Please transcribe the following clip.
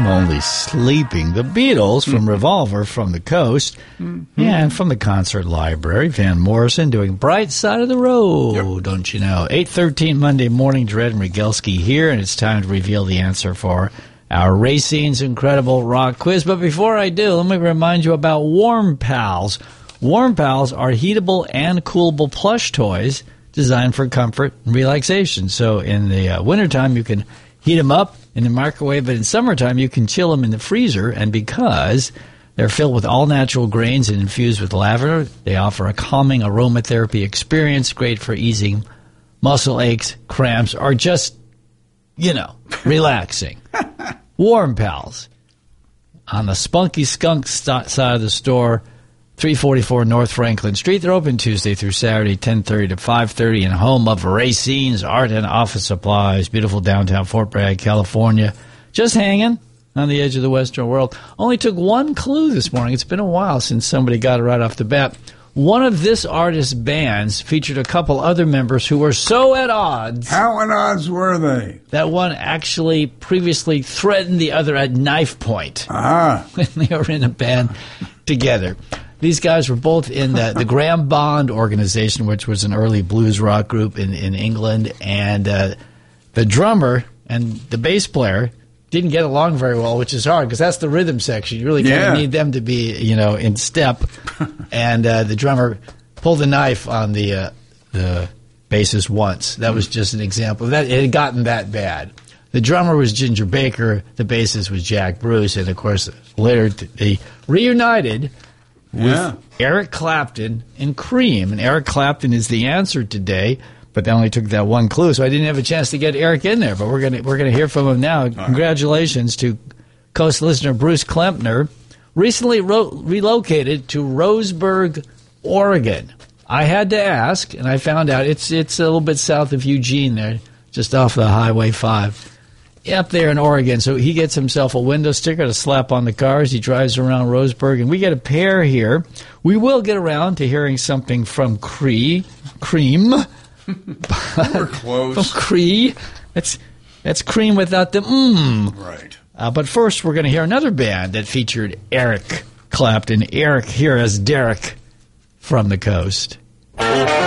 only sleeping. The Beatles from Revolver from the Coast. And from the concert library, Van Morrison doing Bright Side of the Road, don't you know? 8:13 Monday morning, Dred and Regelski here, and it's time to reveal the answer for our Racine's Incredible Rock Quiz. But before I do, let me remind you about Warm Pals. Warm Pals are heatable and coolable plush toys designed for comfort and relaxation. So in the wintertime, you can heat them up in the microwave, but in summertime, you can chill them in the freezer. And because they're filled with all-natural grains and infused with lavender, they offer a calming aromatherapy experience, great for easing muscle aches, cramps, or just, relaxing. Warm Pals on the Spunky Skunk side of the store, 344 North Franklin Street. They're open Tuesday through Saturday, 10:30 to 5:30, and home of Racine's Art and Office Supplies, beautiful downtown Fort Bragg, California. Just hanging on the edge of the Western world. Only took one clue this morning. It's been a while since somebody got it right off the bat. One of this artist's bands featured a couple other members who were so at odds. How at odds were they? That one actually previously threatened the other at knife point. When they were in a band together. These guys were both in the Graham Bond organization, which was an early blues rock group in England. And the drummer and the bass player didn't get along very well, which is hard because that's the rhythm section. You really kind of need them to be, in step. And the drummer pulled a knife on the bassist once. That was just an example. That it had gotten that bad. The drummer was Ginger Baker. The bassist was Jack Bruce. And, of course, later they reunited with Eric Clapton and Cream. And Eric Clapton is the answer today, but they only took that one clue, so I didn't have a chance to get Eric in there. But we're gonna hear from him now. Congratulations to Coast listener Bruce Klempner, recently relocated to Roseburg, Oregon. I had to ask, and I found out it's a little bit south of Eugene there, just off the Highway 5. Up there in Oregon, so he gets himself a window sticker to slap on the car as he drives around Roseburg, and we get a pair here. We will get around to hearing something from Cream. We're close. From Cree. That's Cream without the Right. But first, we're going to hear another band that featured Eric Clapton. Eric here as Derek from the Coast.